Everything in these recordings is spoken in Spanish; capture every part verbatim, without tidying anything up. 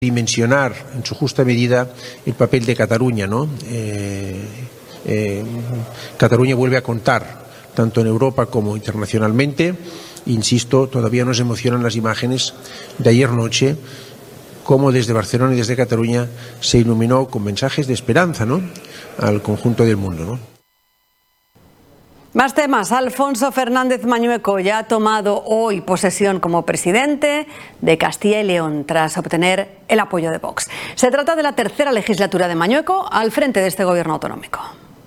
dimensionar en su justa medida el papel de Cataluña, ¿no? Eh, eh, Cataluña vuelve a contar tanto en Europa como internacionalmente. Insisto, todavía nos emocionan las imágenes de ayer noche, cómo desde Barcelona y desde Cataluña se iluminó con mensajes de esperanza, ¿no?, al conjunto del mundo, ¿no? Más temas. Alfonso Fernández Mañueco ya ha tomado hoy posesión como presidente de Castilla y León tras obtener el apoyo de Vox. Se trata de la tercera legislatura de Mañueco al frente de este gobierno autonómico.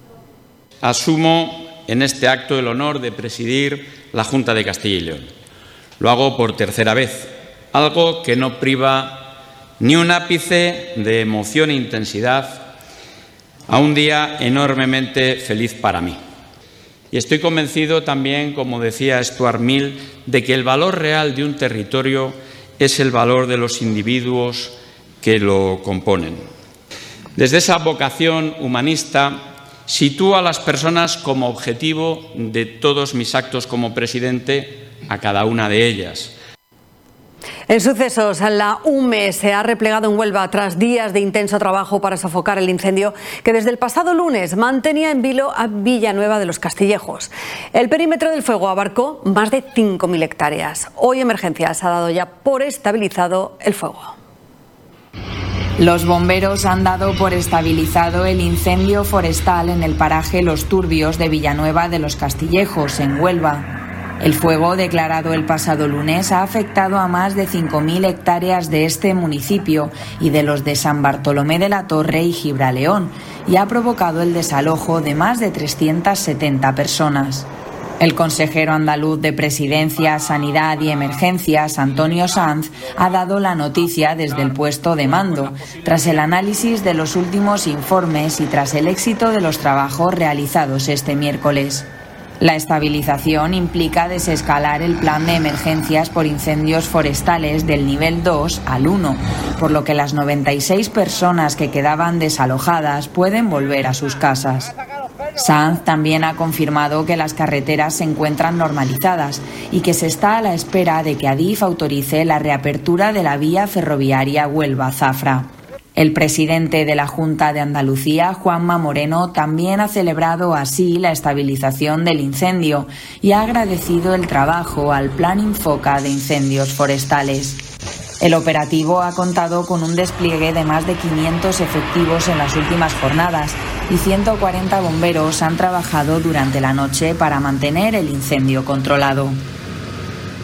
Asumo en este acto el honor de presidir la Junta de Castilla y León. Lo hago por tercera vez, algo que no priva ni un ápice de emoción e intensidad a un día enormemente feliz para mí. Y estoy convencido también, como decía Stuart Mill, de que el valor real de un territorio es el valor de los individuos que lo componen. Desde esa vocación humanista, sitúo a las personas como objetivo de todos mis actos como presidente, a cada una de ellas. En sucesos, la U M E se ha replegado en Huelva tras días de intenso trabajo para sofocar el incendio que desde el pasado lunes mantenía en vilo a Villanueva de los Castillejos. El perímetro del fuego abarcó más de cinco mil hectáreas. Hoy Emergencias ha dado ya por estabilizado el fuego. Los bomberos han dado por estabilizado el incendio forestal en el paraje Los Turbios de Villanueva de los Castillejos, en Huelva. El fuego, declarado el pasado lunes, ha afectado a más de cinco mil hectáreas de este municipio y de los de San Bartolomé de la Torre y Gibraleón, y ha provocado el desalojo de más de trescientas setenta personas. El consejero andaluz de Presidencia, Sanidad y Emergencias, Antonio Sanz, ha dado la noticia desde el puesto de mando, tras el análisis de los últimos informes y tras el éxito de los trabajos realizados este miércoles. La estabilización implica desescalar el plan de emergencias por incendios forestales del nivel dos al uno, por lo que las noventa y seis personas que quedaban desalojadas pueden volver a sus casas. Sanz también ha confirmado que las carreteras se encuentran normalizadas y que se está a la espera de que Adif autorice la reapertura de la vía ferroviaria Huelva-Zafra. El presidente de la Junta de Andalucía, Juanma Moreno, también ha celebrado así la estabilización del incendio y ha agradecido el trabajo al Plan Infoca de incendios forestales. El operativo ha contado con un despliegue de más de quinientos efectivos en las últimas jornadas y ciento cuarenta bomberos han trabajado durante la noche para mantener el incendio controlado.